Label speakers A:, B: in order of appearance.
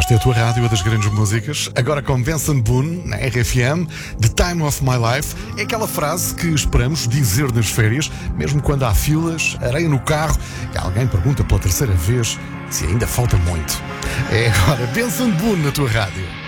A: Esta é a tua rádio, a das grandes músicas. Agora com Benson Boone, na RFM, The Time of My Life. É aquela frase que esperamos dizer nas férias, mesmo quando há filas, areia no carro e alguém pergunta pela terceira vez se ainda falta muito. É agora Benson Boone na tua rádio.